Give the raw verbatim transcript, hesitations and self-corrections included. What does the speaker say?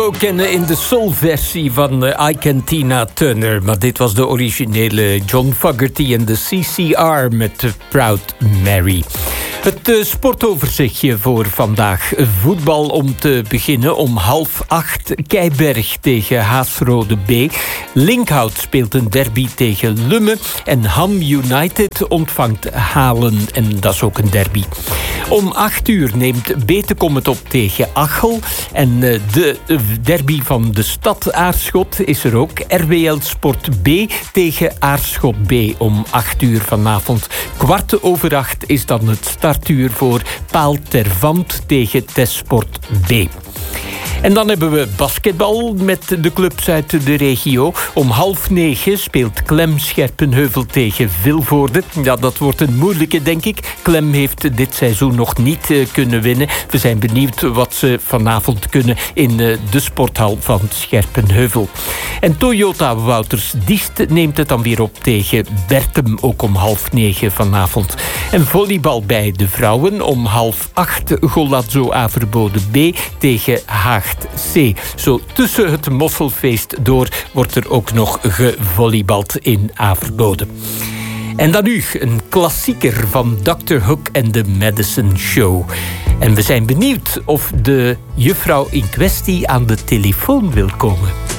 We kennen in de soul-versie van uh, I Can Tina Turner. Maar dit was de originele John Fogerty en de C C R met uh, Proud Mary. Het uh, sportoverzichtje voor vandaag. Voetbal om te beginnen om half acht. Keiberg tegen Haasrode B. Linkhout speelt een derby tegen Lummen. En Ham United ontvangt Halen. En dat is ook een derby. Om acht uur neemt Betekom het op tegen Achel. En uh, de uh, derby van de stad Aarschot is er ook. R W L Sport B tegen Aarschot B om acht uur vanavond. Kwart over acht is dan het startuur voor Paal Tervant tegen Tesport B. En dan hebben we basketbal met de clubs uit de regio. Om half negen speelt Klem Scherpenheuvel tegen Vilvoorde. Ja, dat wordt een moeilijke, denk ik. Klem heeft dit seizoen nog niet uh, kunnen winnen. We zijn benieuwd wat ze vanavond kunnen in uh, de sporthal van Scherpenheuvel. En Toyota Wouters Diest neemt het dan weer op tegen Bertem, ook om half negen vanavond. En volleybal bij de vrouwen om half acht. Golazzo Averbode B tegen Haag C. Zo tussen het Mosselfeest door wordt er ook nog gevolleybald in Averbode. En dan nu een klassieker van dokter Hook en de Medicine Show. En we zijn benieuwd of de juffrouw in kwestie aan de telefoon wil komen.